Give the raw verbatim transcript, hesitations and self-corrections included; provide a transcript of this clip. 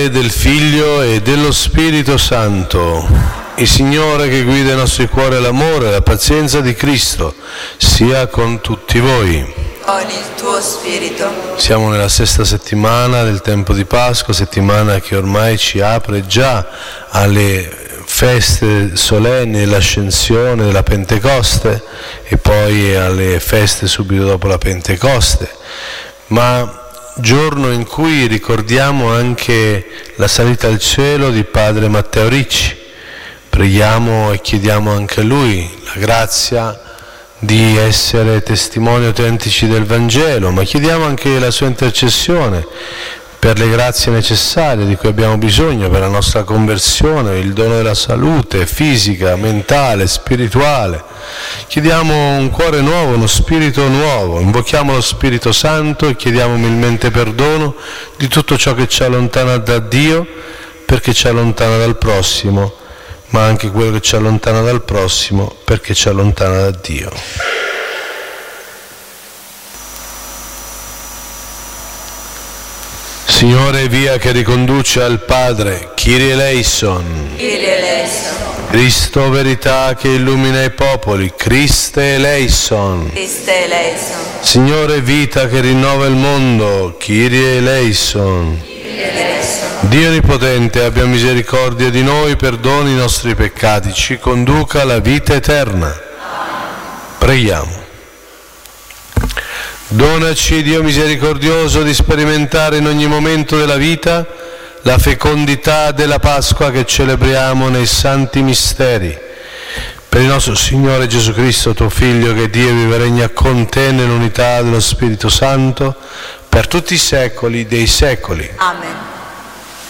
Padre, del Figlio e dello Spirito Santo. Il Signore che guida i nostri cuori all'amore e alla pazienza di Cristo sia con tutti voi. Con il tuo spirito. Siamo nella sesta settimana del tempo di Pasqua, settimana che ormai ci apre già alle feste solenni dell'Ascensione, della Pentecoste e poi alle feste subito dopo la Pentecoste, ma giorno in cui ricordiamo anche la salita al cielo di Padre Matteo Ricci. Preghiamo e chiediamo anche a lui la grazia di essere testimoni autentici del Vangelo, ma chiediamo anche la sua intercessione per le grazie necessarie di cui abbiamo bisogno per la nostra conversione, il dono della salute fisica, mentale, spirituale. Chiediamo un cuore nuovo, uno spirito nuovo, invochiamo lo Spirito Santo e chiediamo umilmente perdono di tutto ciò che ci allontana da Dio, perché ci allontana dal prossimo, ma anche quello che ci allontana dal prossimo perché ci allontana da Dio. Signore, via che riconduce al Padre, Kyrie eleison. Kyrie eleison. Cristo, verità che illumina i popoli, Christe eleison. Christe eleison. Signore, vita che rinnova il mondo, Kyrie eleison. Kyrie eleison. Dio Onnipotente, abbia misericordia di noi, perdoni i nostri peccati, ci conduca alla vita eterna. Preghiamo. Donaci, Dio misericordioso, di sperimentare in ogni momento della vita la fecondità della Pasqua che celebriamo nei santi misteri. Per il nostro Signore Gesù Cristo, tuo Figlio, che Dio vive e regna con te nell'unità dello Spirito Santo, per tutti i secoli dei secoli. Amen.